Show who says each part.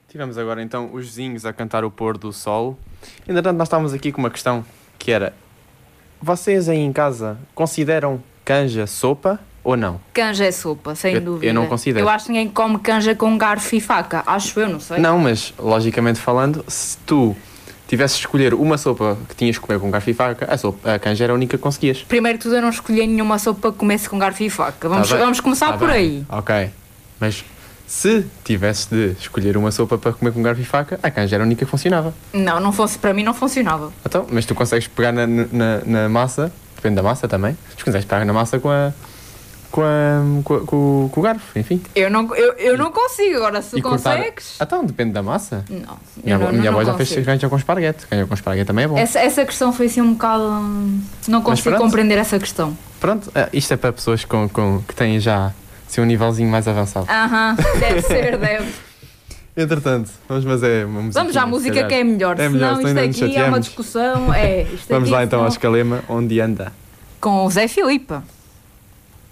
Speaker 1: Tivemos agora então os vizinhos a cantar o pôr do sol. Entretanto, nós estávamos aqui com uma questão que era: vocês aí em casa consideram canja sopa ou não?
Speaker 2: Canja é sopa, sem dúvida.
Speaker 1: Eu não considero.
Speaker 2: Eu acho que ninguém come canja com garfo e faca. Acho eu, não sei.
Speaker 1: Não, mas logicamente falando, se tu tivesses de escolher uma sopa que tinhas de comer com garfo e faca, a canja era a única que conseguias.
Speaker 2: Primeiro de tudo, eu não escolhi nenhuma sopa que comesse com garfo e faca. Vamos começar por aí.
Speaker 1: Ok. Mas se tivesses de escolher uma sopa para comer com garfo e faca, a canja era a única que funcionava.
Speaker 2: Não fosse para mim, não funcionava.
Speaker 1: Então, mas tu consegues pegar na massa, depende da massa também, tu consegues pegar na massa com o garfo, enfim.
Speaker 2: Eu não consigo, agora se tu consegues...
Speaker 1: Então, depende da massa.
Speaker 2: Não.
Speaker 1: Minha avó já fez canja com esparguete. Canja com esparguete também é bom.
Speaker 2: Essa questão foi assim um bocado... Não consigo compreender essa questão.
Speaker 1: Pronto, isto é para pessoas que têm já assim, um nívelzinho mais avançado.
Speaker 2: Deve ser, deve.
Speaker 1: Entretanto, vamos fazer uma música.
Speaker 2: Vamos à música que é melhor.
Speaker 1: É melhor,
Speaker 2: senão isto aqui é uma discussão.
Speaker 1: Vamos lá então à Escalema, onde anda.
Speaker 2: Com o Zé Filipe.